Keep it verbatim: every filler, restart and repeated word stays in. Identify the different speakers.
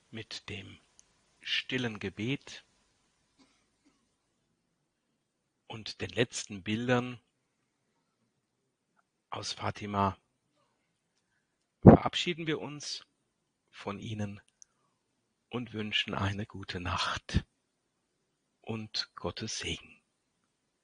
Speaker 1: Mit dem stillen Gebet und den letzten Bildern aus Fatima verabschieden wir uns von Ihnen und wünschen eine gute Nacht und Gottes Segen.